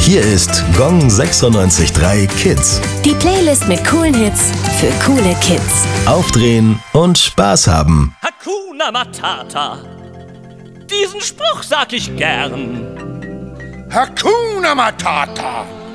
Hier ist Gong 96.3 Kids. Die Playlist mit coolen Hits für coole Kids. Aufdrehen und Spaß haben. Hakuna Matata. Diesen Spruch sag ich gern. Hakuna Matata.